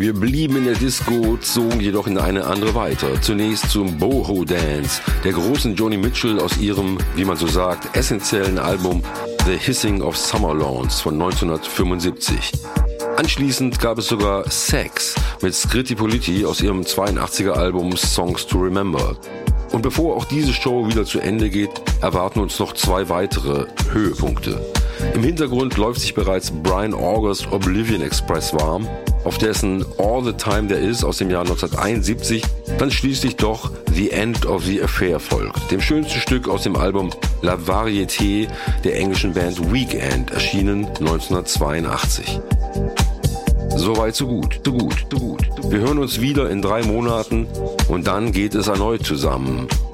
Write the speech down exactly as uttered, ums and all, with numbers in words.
Wir blieben in der Disco, zogen jedoch in eine andere weiter. Zunächst zum Boho Dance, der großen Joni Mitchell aus ihrem, wie man so sagt, essentiellen Album The Hissing of Summer Lawns von neunzehnhundertfünfundsiebzig. Anschließend gab es sogar Sex mit Scritti Politti aus ihrem zweiundachtziger Album Songs to Remember. Und bevor auch diese Show wieder zu Ende geht, erwarten uns noch zwei weitere Höhepunkte. Im Hintergrund läuft sich bereits Brian August Oblivion Express warm, auf dessen All the Time There Is aus dem Jahr neunzehnhunderteinundsiebzig dann schließlich doch The End of the Affair folgt, dem schönsten Stück aus dem Album La Variété der englischen Band Weekend, erschienen neunzehnhundertzweiundachtzig. Soweit so gut, so gut, so gut. Wir hören uns wieder in drei Monaten und dann geht es erneut zusammen.